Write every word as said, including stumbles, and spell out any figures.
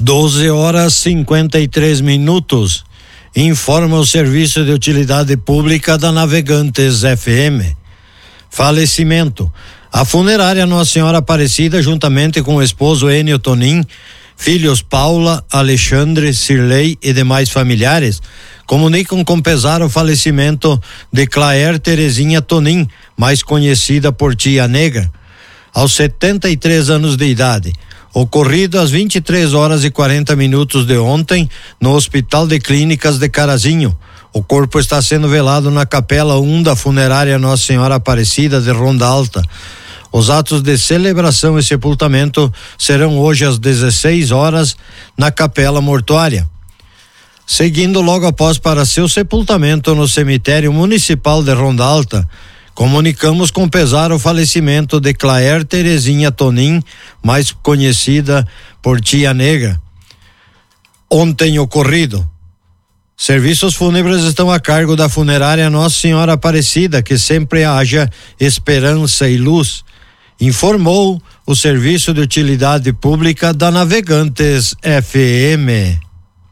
doze horas cinquenta e três minutos. Informa o Serviço de Utilidade Pública da Navegantes F M. Falecimento. A funerária Nossa Senhora Aparecida, juntamente com o esposo Enio Tonin, filhos Paula, Alexandre, Cirlei e demais familiares, comunicam com pesar o falecimento de Claire Terezinha Tonin, mais conhecida por Tia Negra, aos setenta e três anos de idade. Ocorrido às vinte e três horas e quarenta minutos de ontem no Hospital de Clínicas de Carazinho. O corpo está sendo velado na Capela um da funerária Nossa Senhora Aparecida de Ronda Alta. Os atos de celebração e sepultamento serão hoje às dezesseis horas na Capela Mortuária. Seguindo logo após para seu sepultamento no cemitério municipal de Ronda Alta, comunicamos com pesar o falecimento de Claire Terezinha Tonin, mais conhecida por Tia Negra, ontem ocorrido. Serviços fúnebres estão a cargo da funerária Nossa Senhora Aparecida, que sempre haja esperança e luz, informou o Serviço de Utilidade Pública da Navegantes F M.